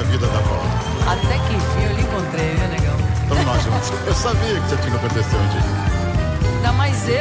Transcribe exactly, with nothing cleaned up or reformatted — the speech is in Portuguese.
vida dá volta. Até que enfim eu lhe encontrei, né, negão? Estamos nós juntos. Eu sabia que você tinha que acontecer um dia. Ainda mais eu.